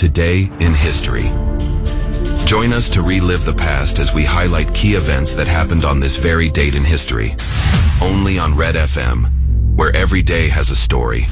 Today in History. Join us to relive the past as we highlight key events that happened on this very date in history. Only on Red FM, where every day has a story.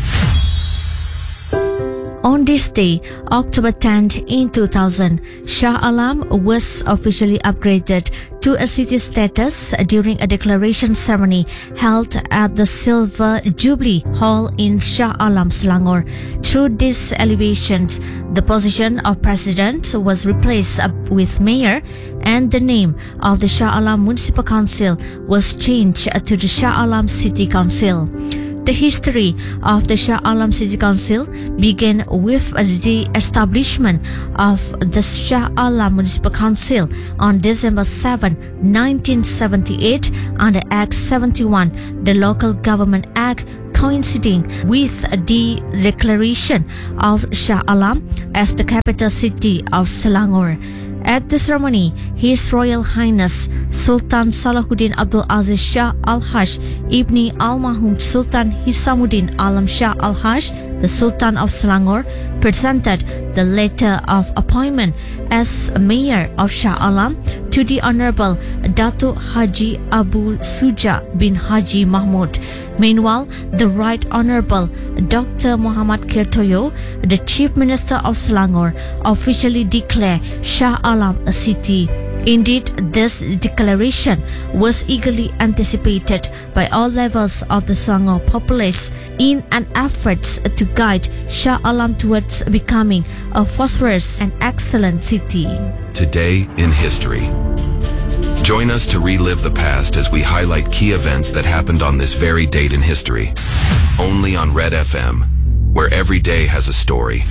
On this day, October 10th in 2000, Shah Alam was officially upgraded to a city status during a declaration ceremony held at the Silver Jubilee Hall in Shah Alam, Selangor. Through these elevations, the position of president was replaced with mayor, and the name of the Shah Alam Municipal Council was changed to the Shah Alam City Council. The history of the Shah Alam City Council began with the establishment of the Shah Alam Municipal Council on December 7, 1978 under Act 71, the Local Government Act, coinciding with the declaration of Shah Alam as the capital city of Selangor. At the ceremony, His Royal Highness Sultan Salahuddin Abdul Aziz Shah Al-Haj Ibni Al-Mahum Sultan Hisamuddin Alam Shah Al-Haj, the Sultan of Selangor, presented the letter of appointment as Mayor of Shah Alam to the Honorable Datuk Haji Abu Suja bin Haji Mahmud. Meanwhile, the Right Honorable Dr. Muhammad Kirtoyo, the Chief Minister of Selangor, officially declared Shah Alam a city. Indeed, this declaration was eagerly anticipated by all levels of the Selangor populace in an effort to guide Shah Alam towards becoming a prosperous and excellent city. Today in History. Join us to relive the past as we highlight key events that happened on this very date in history. Only on Red FM, where every day has a story.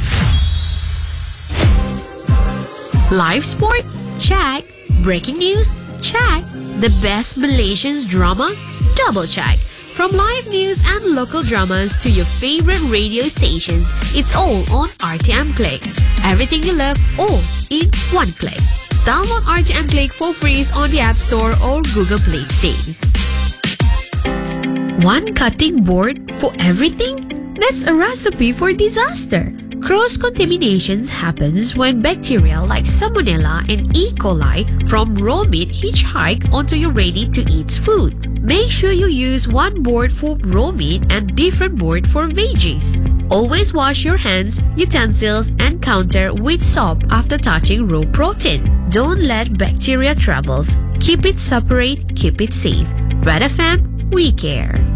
Live sport? Check. Breaking news? Check. The best Malaysian drama? Double check. From live news and local dramas to your favorite radio stations, it's all on RTM Click. Everything you love, all in one click. Download RTM Click for free on the App Store or Google Play today. One cutting board for everything? That's a recipe for disaster. Cross-contamination happens when bacteria like Salmonella and E. coli from raw meat hitchhike onto your ready-to-eat food. Make sure you use one board for raw meat and different board for veggies. Always wash your hands, utensils, and counter with soap after touching raw protein. Don't let bacteria travels. Keep it separate, keep it safe. Red FM, we care.